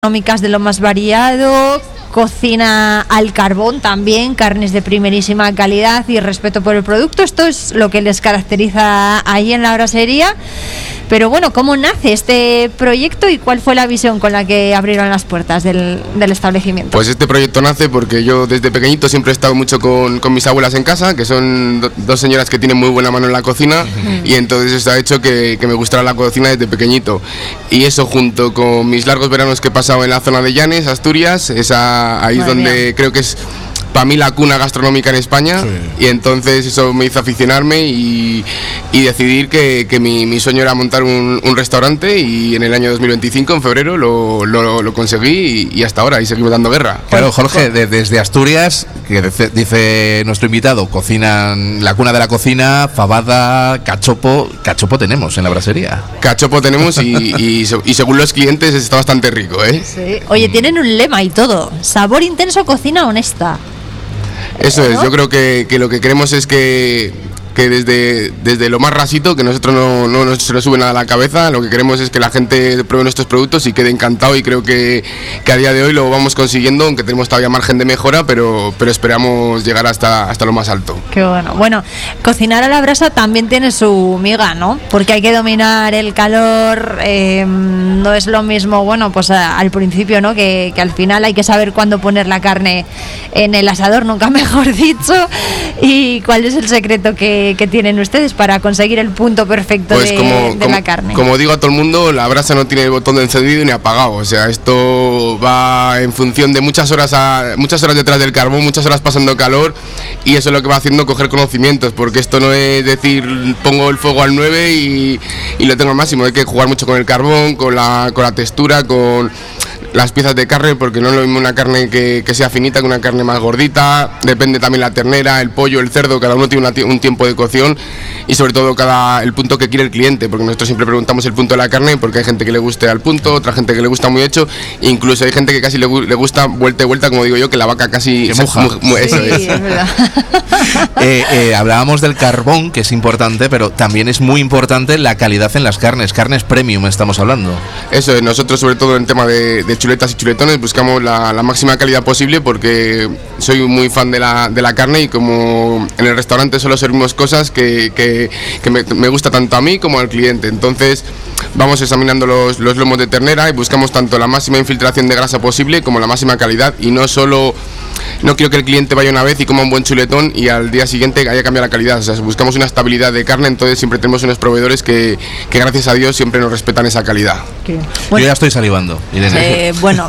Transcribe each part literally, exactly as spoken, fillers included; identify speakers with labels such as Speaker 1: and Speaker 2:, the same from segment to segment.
Speaker 1: Económicas de lo más variado, cocina al carbón también, carnes de primerísima calidad y respeto por el producto. Esto es lo que les caracteriza ahí en la brasería. Pero bueno, ¿cómo nace este proyecto y cuál fue la visión con la que abrieron las puertas del, del establecimiento?
Speaker 2: Pues este proyecto nace porque yo desde pequeñito siempre he estado mucho con, con mis abuelas en casa, que son do, dos señoras que tienen muy buena mano en la cocina, uh-huh. y entonces eso ha hecho que, que me gustara la cocina desde pequeñito. Y eso junto con mis largos veranos que he pasado en la zona de Llanes, Asturias, esa, ahí es donde bien. Creo que es para mí la cuna gastronómica en España, sí. Y entonces eso me hizo aficionarme y, y decidir que, que mi, mi sueño era montar un, un restaurante, y en el año dos mil veinticinco, en febrero, lo, lo, lo conseguí y, y hasta ahora, y seguimos dando guerra.
Speaker 3: Claro, Jorge, de, desde Asturias, que dice, dice nuestro invitado, cocinan la cuna de la cocina, fabada, cachopo, cachopo tenemos en la brasería.
Speaker 2: Cachopo tenemos y, y, y según los clientes está bastante rico, ¿eh?
Speaker 1: Sí. Oye, tienen un lema y todo, sabor intenso, cocina honesta.
Speaker 2: Eso es, yo creo que, que lo que queremos es que, que desde, desde lo más rasito, que nosotros no, no, no se nos sube nada a la cabeza, lo que queremos es que la gente pruebe nuestros productos y quede encantado, y creo que, que a día de hoy lo vamos consiguiendo, aunque tenemos todavía margen de mejora, pero, pero esperamos llegar hasta, hasta lo más alto.
Speaker 1: Qué bueno. Bueno, cocinar a la brasa también tiene su miga, ¿no? Porque hay que dominar el calor, eh, no es lo mismo, bueno, pues a, al principio, ¿no? Que, que al final hay que saber cuándo poner la carne en el asador, nunca mejor dicho. ¿Y cuál es el secreto que, que tienen ustedes para conseguir el punto perfecto pues de,
Speaker 2: como,
Speaker 1: de
Speaker 2: como,
Speaker 1: la carne?
Speaker 2: Como digo a todo el mundo, la brasa no tiene botón de encendido ni apagado. O sea, esto va en función de muchas horas a, muchas horas detrás del carbón, muchas horas pasando calor, y eso es lo que va haciendo coger conocimientos, porque esto no es decir pongo el fuego al nueve y, y lo tengo al máximo. Hay que jugar mucho con el carbón, con la, con la textura, con las piezas de carne, porque no es lo mismo una carne que, que sea finita que una carne más gordita. Depende también la ternera, el pollo, el cerdo, cada uno tiene una, un tiempo de cocción, y sobre todo cada el punto que quiere el cliente, porque nosotros siempre preguntamos el punto de la carne, porque hay gente que le guste al punto, otra gente que le gusta muy hecho, incluso hay gente que casi le, le gusta vuelta y vuelta, como digo yo, que la vaca casi
Speaker 3: que moja.
Speaker 2: Mu, mu, eso
Speaker 1: sí,
Speaker 2: es.
Speaker 1: es verdad.
Speaker 3: eh, eh, hablábamos del carbón, que es importante, pero también es muy importante la calidad en las carnes, carnes premium estamos hablando.
Speaker 2: Eso es, nosotros sobre todo en tema de, de chuletas y chuletones buscamos la, la máxima calidad posible, porque soy muy fan de la, de la carne, y como en el restaurante solo servimos cosas que, que, que me, me gusta tanto a mí como al cliente, entonces vamos examinando los, los lomos de ternera y buscamos tanto la máxima infiltración de grasa posible como la máxima calidad, y no solo, no quiero que el cliente vaya una vez y coma un buen chuletón y al día siguiente haya cambiado la calidad. O sea, buscamos una estabilidad de carne, entonces siempre tenemos unos proveedores que, que gracias a Dios siempre nos respetan esa calidad.
Speaker 3: Bueno, yo ya estoy salivando, Irene.
Speaker 1: Eh, bueno,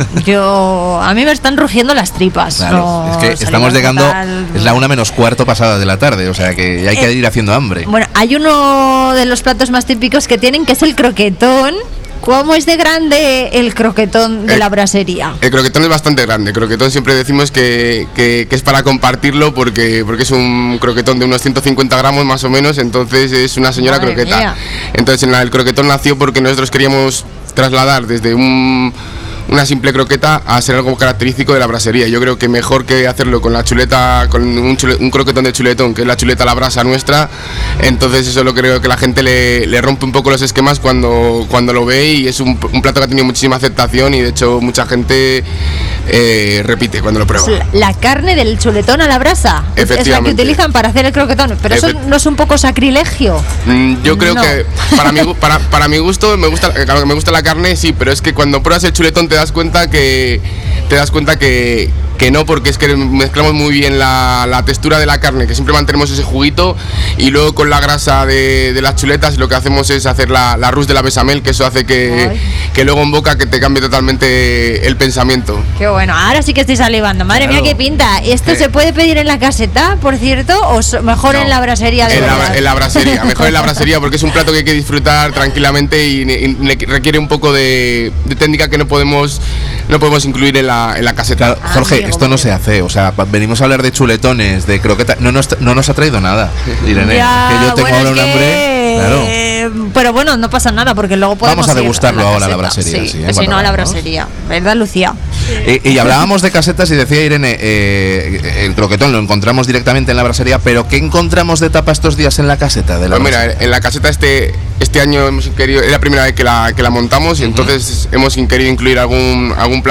Speaker 1: yo a mí me están rugiendo las tripas.
Speaker 3: Claro,
Speaker 1: no,
Speaker 3: es que estamos llegando, total. Es la una menos cuarto pasada de la tarde, o sea que hay que eh, ir haciendo hambre.
Speaker 1: Bueno, hay uno de los platos más típicos que tienen, que es el croquetón. ¿Cómo es de grande el croquetón de el, la brasería?
Speaker 2: El croquetón es bastante grande. El croquetón siempre decimos que, que, que es para compartirlo, porque, porque es un croquetón de unos ciento cincuenta gramos más o menos, entonces es una señora Madre croqueta. Mía. Entonces en la, el croquetón nació porque nosotros queríamos trasladar desde un... una simple croqueta a ser algo característico de la brasería. Yo creo que mejor que hacerlo con la chuleta, con un, chule, un croquetón de chuletón, que es la chuleta a la brasa nuestra. Entonces eso lo creo que la gente le, le rompe un poco los esquemas cuando, cuando lo ve, y es un, un plato que ha tenido muchísima aceptación, y de hecho mucha gente eh, repite cuando lo prueba.
Speaker 1: La carne del chuletón a la brasa es la que utilizan para hacer el croquetón, pero Efe- eso no es un poco sacrilegio.
Speaker 2: Mm, yo creo no. que para mi, para, para mi gusto me gusta, claro que me gusta la carne, sí, pero es que cuando pruebas el chuletón te das cuenta que te das cuenta que, que no, porque es que mezclamos muy bien la, la textura de la carne, que siempre mantenemos ese juguito, y luego con la grasa de, de las chuletas lo que hacemos es hacer la, la rousse de la bechamel, que eso hace que, que luego en boca que te cambie totalmente el pensamiento.
Speaker 1: Qué bueno, ahora sí que estoy salivando, madre claro. mía, qué pinta. ¿Esto eh. se puede pedir en la caseta, por cierto, o so, mejor no, en la brasería de
Speaker 2: en
Speaker 1: verdad?
Speaker 2: la, en la brasería, mejor en la brasería, porque es un plato que hay que disfrutar tranquilamente, y, y requiere un poco de, de técnica que no podemos no podemos incluir en la, en la caseta.
Speaker 3: Claro, Jorge, ah, esto no se hace, o sea, venimos a hablar de chuletones, de croquetas, no nos, no nos ha traído nada, Irene,
Speaker 1: ya,
Speaker 3: que yo tengo
Speaker 1: bueno,
Speaker 3: ahora un
Speaker 1: que...
Speaker 3: hambre, claro.
Speaker 1: Pero bueno, no pasa nada, porque luego podemos
Speaker 3: Vamos a degustarlo
Speaker 1: a la
Speaker 3: ahora a la
Speaker 1: caseta.
Speaker 3: brasería,
Speaker 1: sí,
Speaker 3: sí, ¿eh?
Speaker 1: Si no, a la brasería, ¿verdad, Lucía?
Speaker 3: Eh, y hablábamos de casetas y decía Irene, eh, el croquetón lo encontramos directamente en la brasería, pero ¿qué encontramos de tapa estos días en la caseta de la
Speaker 2: Pues mira,
Speaker 3: brasería?
Speaker 2: en la caseta este este año hemos querido, es la primera vez que la, que la montamos y uh-huh. entonces hemos querido incluir algún algún plato